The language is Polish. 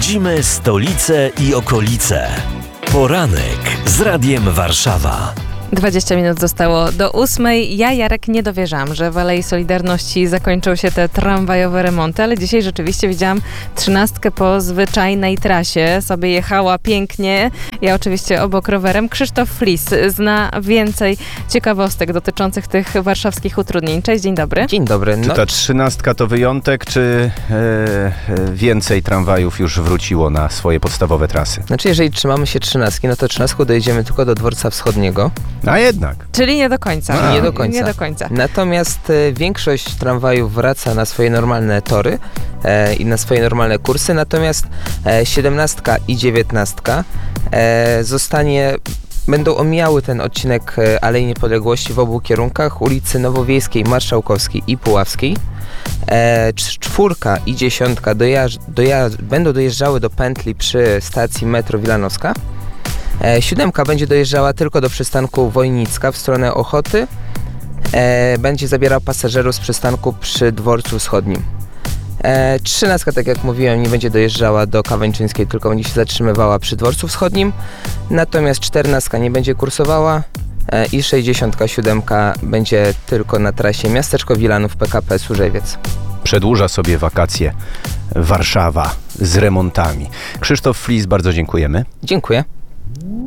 Budzimy stolicę i okolice. Poranek z Radiem Warszawa. 20 minut zostało do 8. Ja, Jarek, nie dowierzam, że w Alei Solidarności zakończą się te tramwajowe remonty, ale dzisiaj rzeczywiście widziałam 13 po zwyczajnej trasie. Sobie jechała pięknie. Ja oczywiście obok rowerem. Krzysztof Flis zna więcej ciekawostek dotyczących tych warszawskich utrudnień. Cześć, dzień dobry. Dzień dobry. Czy ta 13 to wyjątek, czy więcej tramwajów już wróciło na swoje podstawowe trasy? Znaczy, jeżeli trzymamy się 13, no to 13 dojedziemy tylko do Dworca Wschodniego. A jednak. Czyli nie do końca. Nie do końca. Nie do końca. Natomiast większość tramwajów wraca na swoje normalne tory i na swoje normalne kursy, natomiast 17 i 19 będą omijały ten odcinek Alei Niepodległości w obu kierunkach, ulicy Nowowiejskiej, Marszałkowskiej i Puławskiej. 4 i 10 będą dojeżdżały do pętli przy stacji metro Wilanowska. 7 będzie dojeżdżała tylko do przystanku Wojnicka w stronę Ochoty. Będzie zabierał pasażerów z przystanku przy Dworcu Wschodnim. 13, tak jak mówiłem, nie będzie dojeżdżała do Kawęczyńskiej, tylko będzie się zatrzymywała przy Dworcu Wschodnim. Natomiast 14 nie będzie kursowała i 67 będzie tylko na trasie Miasteczko Wilanów PKP Służewiec. Przedłuża sobie wakacje Warszawa z remontami. Krzysztof Flis, bardzo dziękujemy. Dziękuję.